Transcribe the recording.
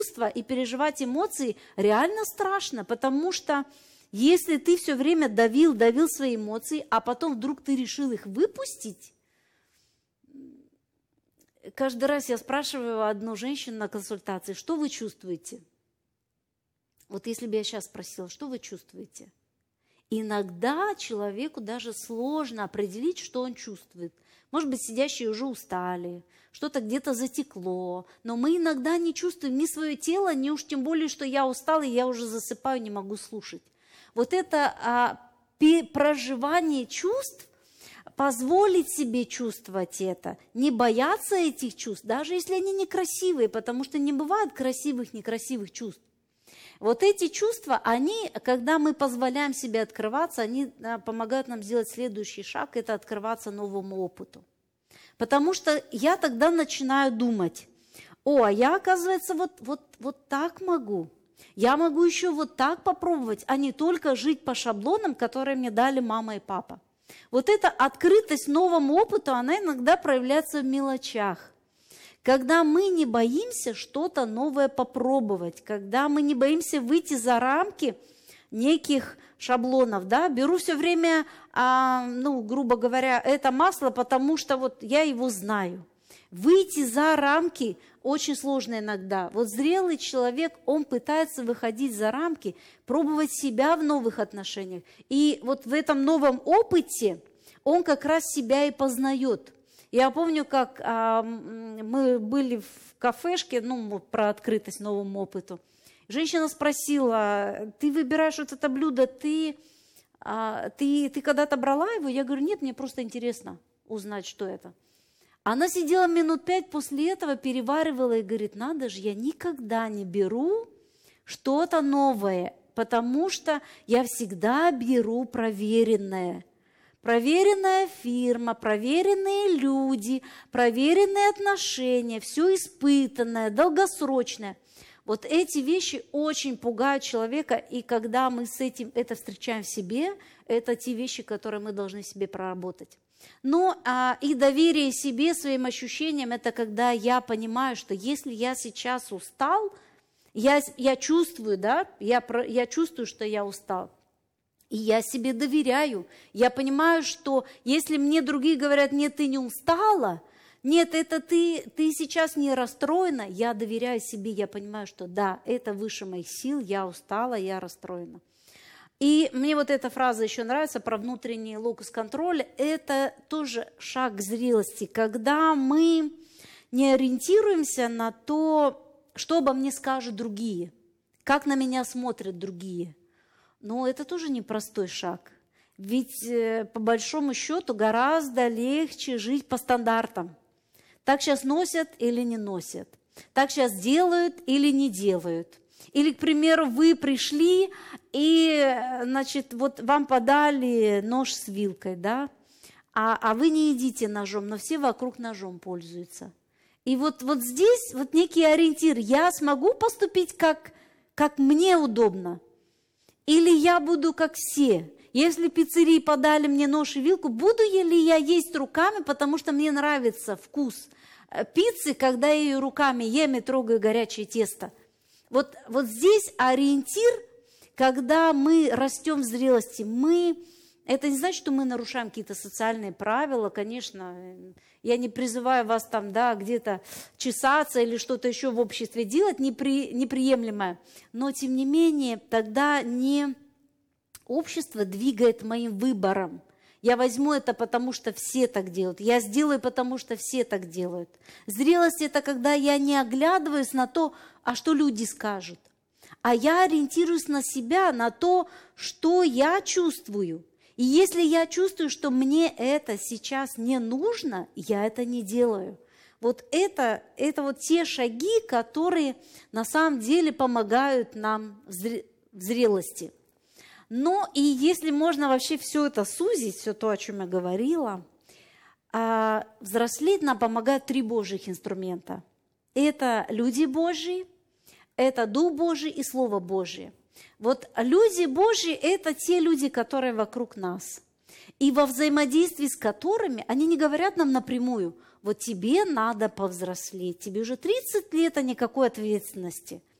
чувства и переживать эмоции реально страшно, потому что если ты все время давил свои эмоции, а потом вдруг ты решил их выпустить, каждый раз я спрашиваю одну женщину на консультации, что вы чувствуете? Вот если бы я сейчас спросила, что вы чувствуете? Иногда человеку даже сложно определить, что он чувствует. Может быть, сидящие уже устали, что-то где-то затекло, но мы иногда не чувствуем ни свое тело, ни уж тем более, что я устала, и я уже засыпаю, не могу слушать. Вот это проживание чувств, позволить себе чувствовать это, не бояться этих чувств, даже если они некрасивые, потому что не бывает красивых, некрасивых чувств. Вот эти чувства, они, когда мы позволяем себе открываться, они помогают нам сделать следующий шаг, это открываться новому опыту. Потому что я тогда начинаю думать, а я, оказывается, вот так могу. Я могу еще вот так попробовать, а не только жить по шаблонам, которые мне дали мама и папа. Вот эта открытость новому опыту, она иногда проявляется в мелочах. Когда мы не боимся что-то новое попробовать, когда мы не боимся выйти за рамки неких шаблонов, да, беру все время, грубо говоря, это масло, потому что вот я его знаю. Выйти за рамки очень сложно иногда. Вот зрелый человек, он пытается выходить за рамки, пробовать себя в новых отношениях. И вот в этом новом опыте он как раз себя и познает. Я помню, как мы были в кафешке, про открытость новому опыту. Женщина спросила, ты выбираешь вот это блюдо, ты когда-то брала его? Я говорю, нет, мне просто интересно узнать, что это. Она сидела минут 5 после этого, переваривала и говорит, надо же, я никогда не беру что-то новое, потому что я всегда беру проверенное. Проверенная фирма, проверенные люди, проверенные отношения, все испытанное, долгосрочное. Вот эти вещи очень пугают человека, и когда мы с этим это встречаем в себе, это те вещи, которые мы должны в себе проработать. И доверие себе, своим ощущениям, это когда я понимаю, что если я сейчас устал, я чувствую, да, я чувствую, что я устал. И я себе доверяю. Я понимаю, что если мне другие говорят, нет, ты не устала, нет, это ты сейчас не расстроена, я доверяю себе, я понимаю, что да, это выше моих сил, я устала, я расстроена. И мне вот эта фраза еще нравится про внутренний локус контроля. Это тоже шаг к зрелости, когда мы не ориентируемся на то, что обо мне скажут другие, как на меня смотрят другие. Но это тоже непростой шаг. Ведь по большому счету гораздо легче жить по стандартам. Так сейчас носят или не носят. Так сейчас делают или не делают. Или, к примеру, вы пришли и, вот вам подали нож с вилкой, да? А вы не едите ножом, но все вокруг ножом пользуются. И вот здесь вот некий ориентир. Я смогу поступить, как мне удобно? Или я буду как все? Если в пиццерии подали мне нож и вилку, буду ли я есть руками, потому что мне нравится вкус пиццы, когда я ее руками ем и трогаю горячее тесто? Вот здесь ориентир, когда мы растем в зрелости, это не значит, что мы нарушаем какие-то социальные правила, конечно. Я не призываю вас там, да, где-то чесаться или что-то еще в обществе делать неприемлемое. Но, тем не менее, тогда не общество двигает моим выбором. Я возьму это, потому что все так делают. Я сделаю, потому что все так делают. Зрелость – это когда я не оглядываюсь на то, а что люди скажут. А я ориентируюсь на себя, на то, что я чувствую. И если я чувствую, что мне это сейчас не нужно, я это не делаю. Вот это вот те шаги, которые на самом деле помогают нам в зрелости. Но и если можно вообще все это сузить, все то, о чем я говорила, взрослеть нам помогают 3 Божьих инструмента. Это люди Божьи, это Дух Божий и Слово Божие. Вот люди Божьи – это те люди, которые вокруг нас. И во взаимодействии с которыми, они не говорят нам напрямую, вот тебе надо повзрослеть, тебе уже 30 лет, а никакой ответственности.